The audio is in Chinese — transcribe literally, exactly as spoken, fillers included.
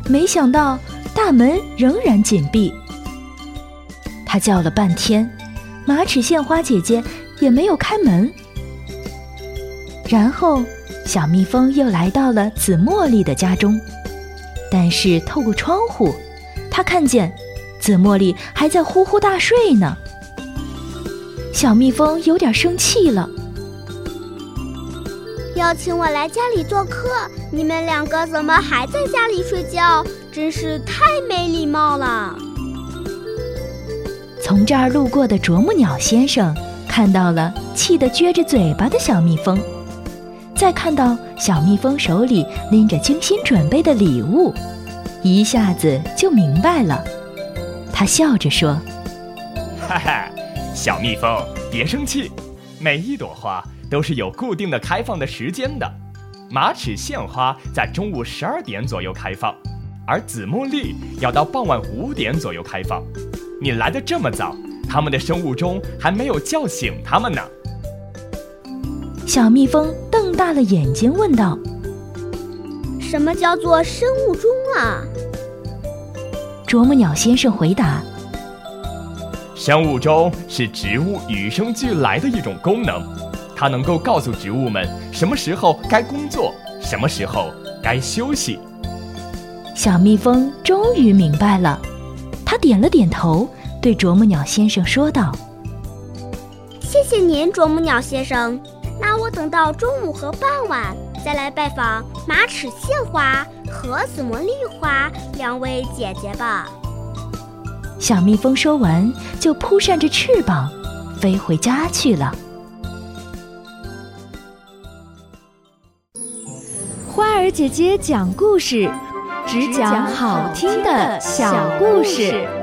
没想到大门仍然紧闭。他叫了半天，马齿苋花姐姐也没有开门。然后小蜜蜂又来到了紫茉莉的家中，但是透过窗户，他看见紫茉莉还在呼呼大睡呢。小蜜蜂有点生气了， 邀请我来家里做客，你们两个怎么还在家里睡觉？真是太没礼貌了。 从这儿路过的啄木鸟先生看到了气得撅着嘴巴的小蜜蜂，再看到小蜜蜂手里拎着精心准备的礼物，一下子就明白了。他笑着说： 哈哈，小蜜蜂别生气，每一朵花都是有固定的开放的时间的。马齿苋花在中午十二点左右开放，而紫茉莉要到傍晚五点左右开放。你来得这么早，它们的生物钟还没有叫醒它们呢。 小蜜蜂瞪大了眼睛问道： 什么叫做生物钟啊？ 啄木鸟先生回答： 生物钟是植物与生俱来的一种功能，它能够告诉植物们什么时候该工作，什么时候该休息。 小蜜蜂终于明白了，他点了点头，对啄木鸟先生说道： 谢谢您，啄木鸟先生。那我等到中午和傍晚再来拜访马齿苋花和紫茉莉花两位姐姐吧。 小蜜蜂说完，就扑扇着翅膀飞回家去了。 花儿姐姐讲故事，只讲好听的小故事。